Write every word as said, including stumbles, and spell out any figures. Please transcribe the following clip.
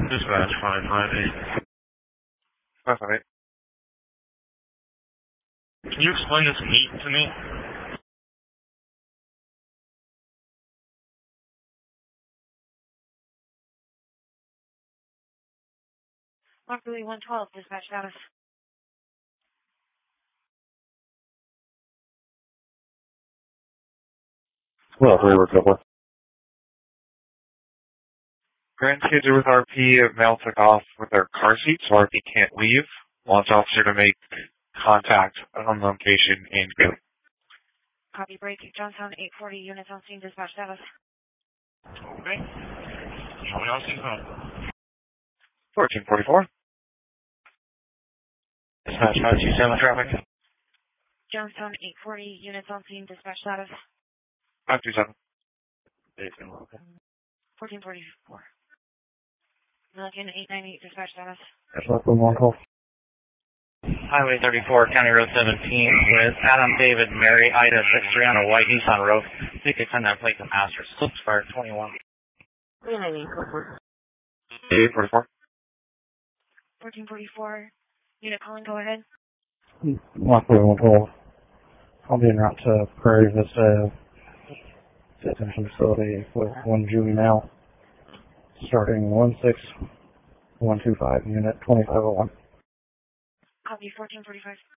Dispatch five five eight. five five eight. Can you explain this meet to me? Markley one twelve, dispatch status. Well, three works up with. Grand kids are with R P. Male took off with their car seat, so R P can't leave. Wants officer to make contact on location and go. Copy break. Johnstown eight forty, units on scene, dispatch status. Okay. Show me on scene phone. fourteen forty-four. Dispatch five two seven traffic. Johnstown eight forty, units on scene, dispatch status. five two seven. Okay. fourteen forty-four. Milliken eight ninety-eight, dispatch status. That's what we want to call. Highway thirty-four, County Road seventeen, with Adam David Mary Ida six three on a white Nissan Rogue. You could send that plate to Master. Slip Spark twenty-one. eight forty-four. fourteen forty-four. Unit calling, go ahead. Markley one twelve. I'll be en route to Prairie Vista detention facility with one juvenile, starting one six one two five, unit twenty-five oh one. Copy fourteen forty-five.